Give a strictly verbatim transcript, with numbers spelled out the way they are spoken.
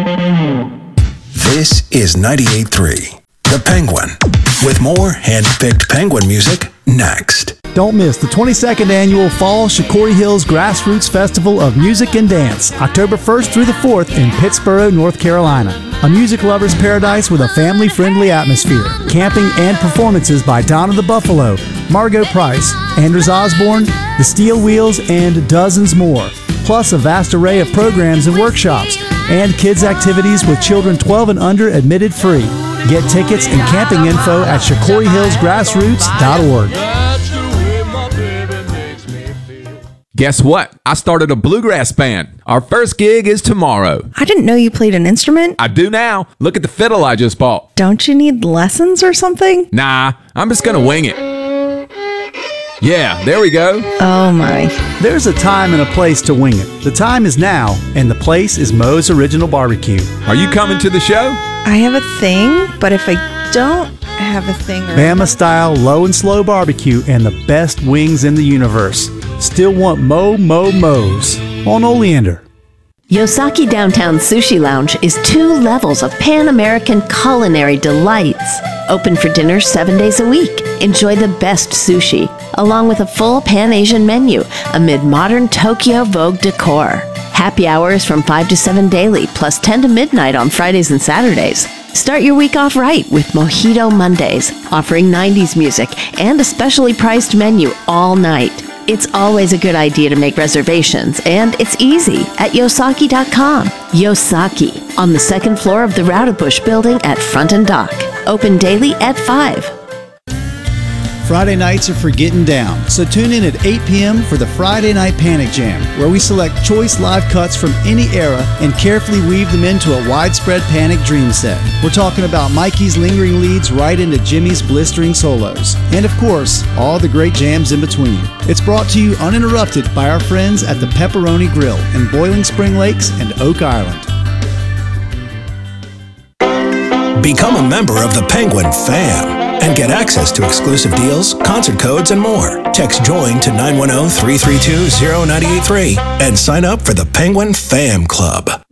This is ninety-eight point three, The Penguin, with more hand-picked Penguin music next. Don't miss the twenty-second annual Fall Shakori Hills Grassroots Festival of Music and Dance, October first through the fourth in Pittsboro, North Carolina. A music lover's paradise with a family-friendly atmosphere. Camping and performances by Donna the Buffalo, Margot Price, Anders Osborne, The Steel Wheels, and dozens more. Plus a vast array of programs and workshops, and kids' activities with children twelve and under admitted free. Get tickets and camping info at shakori hills grassroots dot org. Guess what? I started a bluegrass band. Our first gig is tomorrow. I didn't know you played an instrument. I do now. Look at the fiddle I just bought. Don't you need lessons or something? Nah, I'm just gonna wing it. Yeah, there we go. Oh my. There's a time and a place to wing it. The time is now, and the place is Moe's Original Barbecue. Are you coming to the show? I have a thing, but if I don't have a thing... Or Bama-style low and slow barbecue and the best wings in the universe. Still want Mo Mo Mo's on Oleander. Yosaki Downtown Sushi Lounge is two levels of Pan-American culinary delights. Open for dinner seven days a week. Enjoy the best sushi, along with a full Pan-Asian menu amid modern Tokyo Vogue decor. Happy hours from five to seven daily, plus ten to midnight on Fridays and Saturdays. Start your week off right with Mojito Mondays, offering nineties music and a specially priced menu all night. It's always a good idea to make reservations, and it's easy at yosaki dot com. Yosaki, on the second floor of the Rowdebush building at Front and Dock. Open daily at five. Friday nights are for getting down, so tune in at eight p.m. for the Friday Night Panic Jam, where we select choice live cuts from any era and carefully weave them into a widespread Panic dream set. We're talking about Mikey's lingering leads right into Jimmy's blistering solos, and of course, all the great jams in between. It's brought to you uninterrupted by our friends at the Pepperoni Grill in Boiling Spring Lakes and Oak Island. Become a member of the Penguin Fam and get access to exclusive deals, concert codes, and more. Text JOIN to nine one zero, three three two, zero nine eight three and sign up for the Penguin Fam Club.